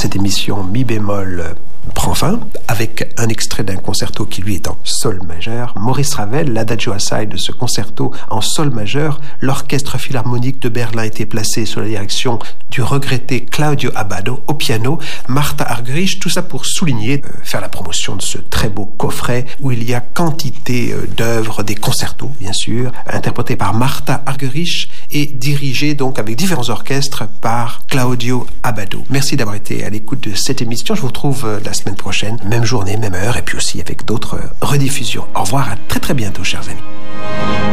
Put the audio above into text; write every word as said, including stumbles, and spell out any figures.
cette émission Mi bémol prend fin avec un extrait d'un concerto qui lui est en sol majeur. Maurice Ravel, l'Adagio assai de ce concerto en sol majeur. L'orchestre philharmonique de Berlin était placé sous la direction du regretté Claudio Abbado au piano, Martha Argerich, tout ça pour souligner, euh, faire la promotion de ce très beau coffret où il y a quantité euh, d'œuvres, des concertos bien sûr, interprétés par Martha Argerich et dirigés donc avec différents orchestres par Claudio Abbado. Merci d'avoir été à l'écoute de cette émission. Je vous retrouve euh, la semaine prochaine, même journée, même heure, et puis aussi avec d'autres rediffusions. Au revoir, à très très bientôt, chers amis.